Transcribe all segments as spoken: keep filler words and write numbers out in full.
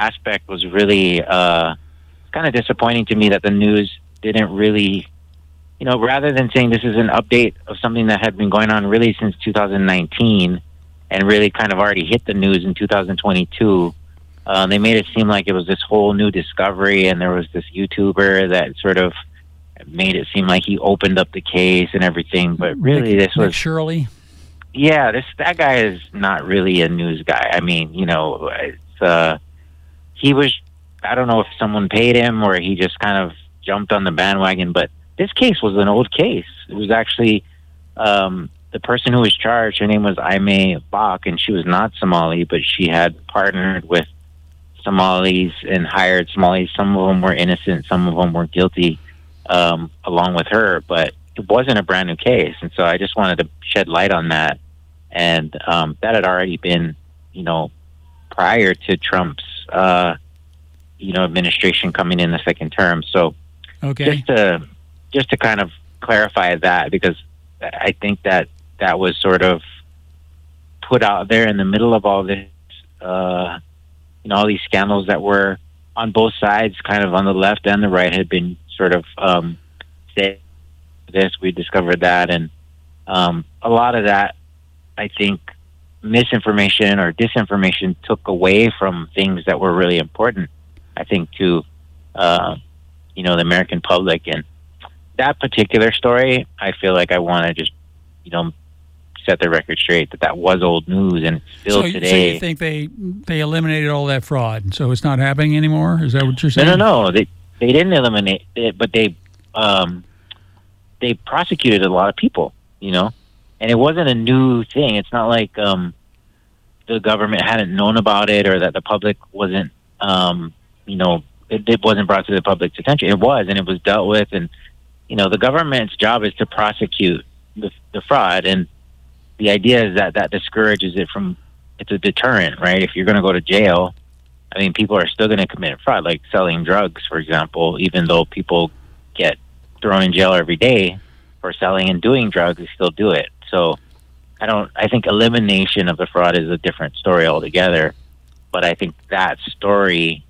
aspect was really uh, kind of disappointing to me that the news didn't really, you know, rather than saying this is an update of something that had been going on really since two thousand nineteen and really kind of already hit the news in two thousand twenty-two, uh, they made it seem like it was this whole new discovery, and there was this YouTuber that sort of made it seem like he opened up the case and everything. But really, Nick, this was Nick Shirley. Yeah, this that guy is not really a news guy. I mean, you know, it's, uh, he was. I don't know if someone paid him or he just kind of jumped on the bandwagon. But this case was an old case. It was actually um, the person who was charged. Her name was Aimee Bach, and she was not Somali, but she had partnered with Somalis and hired Somalis. Some of them were innocent, some of them were guilty, um, along with her. But it wasn't a brand new case, and so I just wanted to shed light on that. And um, that had already been, you know, prior to Trump's, uh, you know, administration coming in the second term. So, okay, just to just to kind of clarify that, because I think that that was sort of put out there in the middle of all this, uh, you know, all these scandals that were on both sides, kind of on the left and the right, had been sort of um, saying this, we discovered that, and um, a lot of that, I think, misinformation or disinformation took away from things that were really important, I think, to, uh, you know, the American public. And that particular story, I feel like I want to just, you know, set the record straight that that was old news, and still so, today. So you think they they eliminated all that fraud, so it's not happening anymore? Is that what you're saying? No, no, no. They they didn't eliminate it, but they um, they prosecuted a lot of people, you know, and it wasn't a new thing. It's not like um, the government hadn't known about it or that the public wasn't, um, you know, it, it wasn't brought to the public's attention. It was, and it was dealt with, and you know, the government's job is to prosecute the, the fraud, and the idea is that that discourages it from, it's a deterrent, right? If you're going to go to jail, I mean, people are still going to commit fraud, like selling drugs, for example, even though people get thrown in jail every day for selling and doing drugs, they still do it. So I don't, I think elimination of the fraud is a different story altogether, but I think that story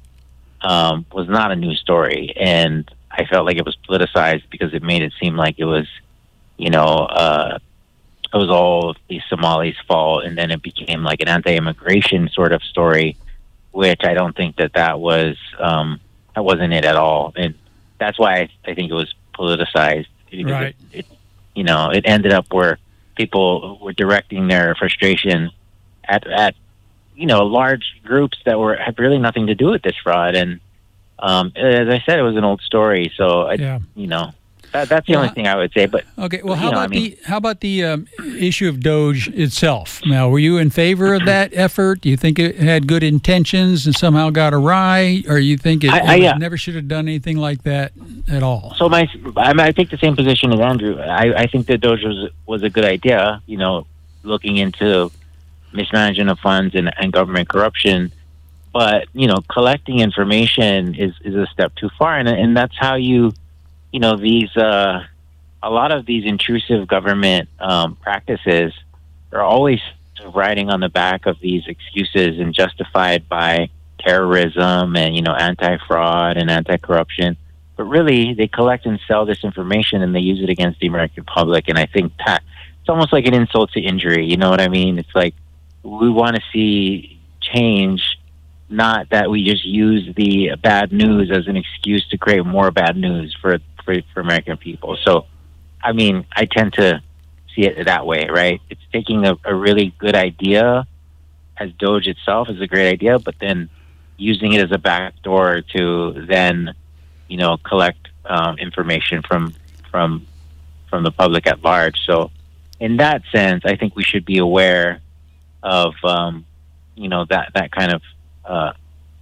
um, was not a new story, and I felt like it was politicized because it made it seem like it was, you know, uh, it was all the Somalis' fault, and then it became like an anti-immigration sort of story, which I don't think that that was, um, that wasn't it at all. And that's why I, I think it was politicized. Right. It, it, you know, it ended up where people were directing their frustration at, at you know, large groups that were had really nothing to do with this fraud. And um, as I said, it was an old story. So, I, yeah. you know, That, that's the well, only thing I would say. But okay, well, you how know, about I mean, the how about the um, issue of Doge itself? Now, were you in favor of that effort? Do you think it had good intentions and somehow got awry, or you think it, I, I, it yeah. never should have done anything like that at all? So my, I, I take the same position as Andrew. I, I think that Doge was was a good idea. You know, looking into mismanagement of funds and, and government corruption. But you know, collecting information is, is a step too far, and and that's how you. You know, these, uh, a lot of these intrusive government um, practices are always riding on the back of these excuses and justified by terrorism and, you know, anti-fraud and anti-corruption. But really, they collect and sell this information and they use it against the American public. And I think that it's almost like an insult to injury. You know what I mean? It's like we want to see change, not that we just use the bad news as an excuse to create more bad news for For, for American people. So, I mean, I tend to see it that way, right? It's taking a, a really good idea, as Doge itself is a great idea, but then using it as a backdoor to then, you know, collect um, information from from from the public at large. So, in that sense, I think we should be aware of, um, you know, that that kind of uh,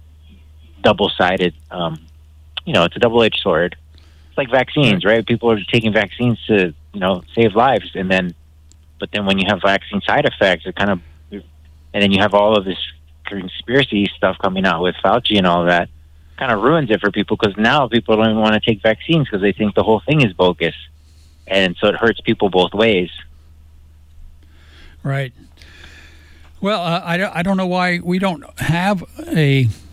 double-sided. Um, you know, it's a double-edged sword. It's like vaccines, right? People are taking vaccines to, you know, save lives, and then, but then when you have vaccine side effects, it kind of, and then you have all of this conspiracy stuff coming out with Fauci and all that, kind of ruins it for people, because now people don't even want to take vaccines because they think the whole thing is bogus, and so it hurts people both ways. Right. Well, uh, I, I don't know why we don't have a